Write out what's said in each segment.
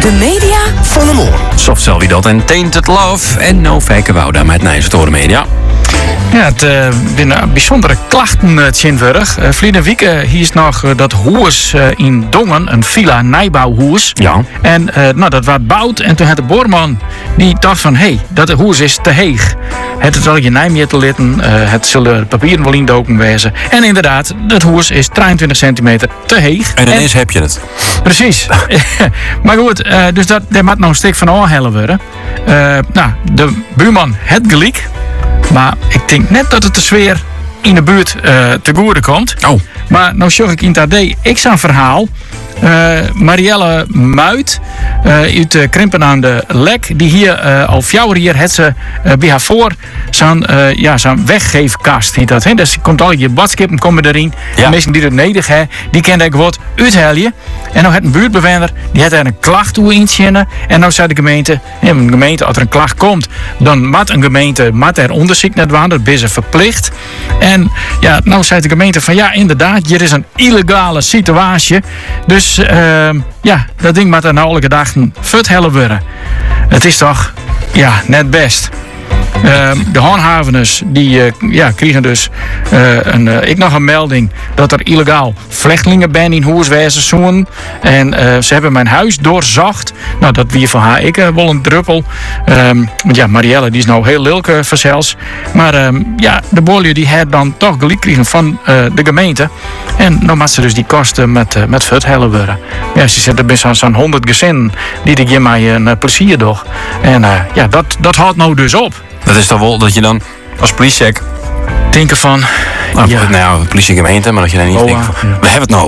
De media van de morgen. Softcell wie dat en Tainted Love en No Fake Wouda met Nijs Media. Ja, het binnen bijzondere klachten Tjinburg. Verleden week hier is nog dat hoers in Dongen, een villa nijbouwhoers. Ja. En dat werd bouwd en toen had de boorman die dacht van dat hoers is te heeg. Het zal je nijmeter litten, het zullen papieren wel indoken wezen. En inderdaad, het hoers is 23 centimeter te heeg. En ineens heb je het. Precies. Maar goed, dus daar moet nog een stuk van aanhellen worden. De buurman het gelijk. Maar ik denk net dat het de sfeer in de buurt te goede komt. Oh. Maar nou zag ik in het AD een verhaal. Marielle Muit uit Krimpen aan de Lek. Die hier al 4 jaar heeft ze bij haar voor zo'n weggeefkast. Heet dat, hè? Dus komt al je badskippen komen erin. Ja. De mensen die het nodig hebben, die kennen ik wat uithellen. En nou had een buurtbewoner, die had er een klacht toe inzien. En nou zei de gemeente, als er een klacht komt, dan moet een gemeente er onderzoek naar doen. Dat is ze verplicht. En ja, nou zei de gemeente van inderdaad, hier is een illegale situatie. Dus dat ding moet er nou alle gedachten vertellen worden. Het is toch, net best. De handhavers die kregen dus ik nog een melding dat er illegaal vluchtelingen zijn in Hoerswezen zoen. En ze hebben mijn huis doorzocht. Nou, dat wie van haar ik wel een druppel. Want Marielle die is nou heel lilke verzels. Maar de bolie die had dan toch gelijk kregen van de gemeente. En nou moet ze dus die kosten met vertellen worden. Ja, ze zitten bij zo'n 100 gezinnen die ik je mij een plezier doe. En dat houdt nou dus op. Dat is toch wel dat je dan als politiecheck Denken van... politiegemeente, maar dat je dan niet denkt van, we hebben het nou.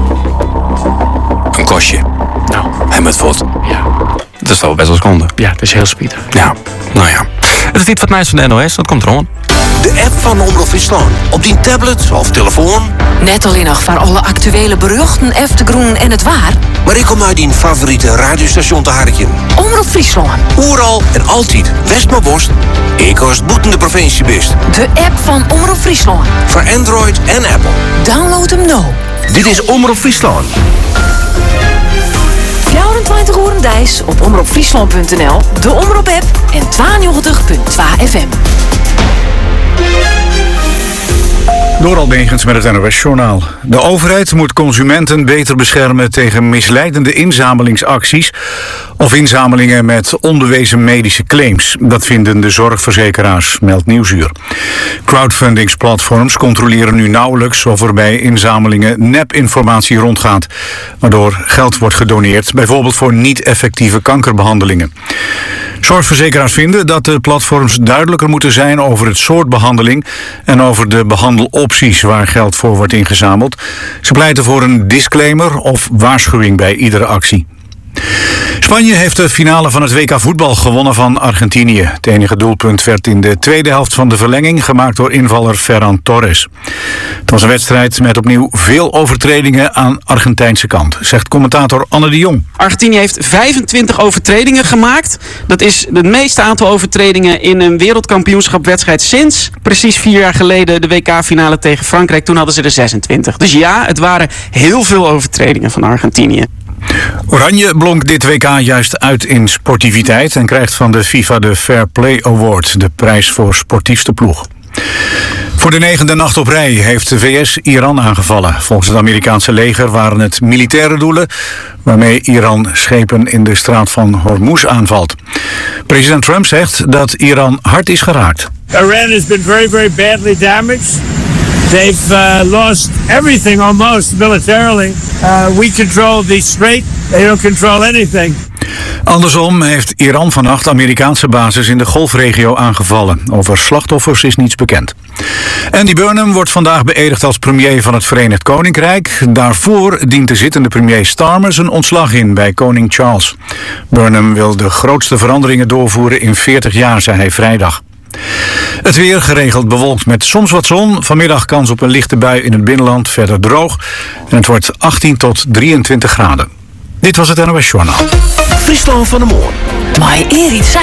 Een kostje. Nou. En met wat. Ja. Dat is toch wel best wel seconde. Ja, het is heel spietig. Ja, nou ja. Het is niet wat nice van de NOS, dat komt erom. De app van Omroep Friesland. Op die tablet of telefoon. net alleen nog voor alle actuele berichten, even groen en het waar. Maar ik kom uit die favoriete radiostation te harken. Omroep Friesland. Oeral en altijd, west maar borst. Ik als het boetende provincie best. De app van Omroep Friesland. Voor Android en Apple. Download hem nu. Dit is Omroep Friesland. 24 uur dijs op omroepfriesland.nl, de Omroep-app en 92.2 FM. Doral Degens met het NOS-journaal. De overheid moet consumenten beter beschermen tegen misleidende inzamelingsacties of inzamelingen met onbewezen medische claims. Dat vinden de zorgverzekeraars, meldt Nieuwsuur. Crowdfundingsplatforms controleren nu nauwelijks of er bij inzamelingen nepinformatie rondgaat, waardoor geld wordt gedoneerd, bijvoorbeeld voor niet-effectieve kankerbehandelingen. Zorgverzekeraars vinden dat de platforms duidelijker moeten zijn over het soort behandeling en over de behandelopties waar geld voor wordt ingezameld. Ze pleiten voor een disclaimer of waarschuwing bij iedere actie. Spanje heeft de finale van het WK voetbal gewonnen van Argentinië. Het enige doelpunt werd in de tweede helft van de verlenging gemaakt door invaller Ferran Torres. Het was een wedstrijd met opnieuw veel overtredingen aan Argentijnse kant, zegt commentator Anne de Jong. Argentinië heeft 25 overtredingen gemaakt. Dat is het meeste aantal overtredingen in een wereldkampioenschapwedstrijd sinds precies 4 jaar geleden de WK-finale tegen Frankrijk. Toen hadden ze er 26. Dus ja, het waren heel veel overtredingen van Argentinië. Oranje blonk dit WK juist uit in sportiviteit en krijgt van de FIFA de Fair Play Award, de prijs voor sportiefste ploeg. Voor de 9e nacht op rij heeft de VS Iran aangevallen. Volgens het Amerikaanse leger waren het militaire doelen waarmee Iran schepen in de straat van Hormuz aanvalt. President Trump zegt dat Iran hard is geraakt. Iran has been very, very badly damaged. They've lost everything almost militarily. We control the strait. They don't control anything. Andersom heeft Iran vannacht Amerikaanse bases in de Golfregio aangevallen. Over slachtoffers is niets bekend. Andy Burnham wordt vandaag beëdigd als premier van het Verenigd Koninkrijk. Daarvoor dient de zittende premier Starmer zijn ontslag in bij koning Charles. Burnham wil de grootste veranderingen doorvoeren in 40 jaar, zei hij vrijdag. Het weer geregeld bewolkt met soms wat zon. Vanmiddag kans op een lichte bui in het binnenland, verder droog. En het wordt 18 tot 23 graden. Dit was het NOS Journaal. Friesland van de Moor. Maar Erik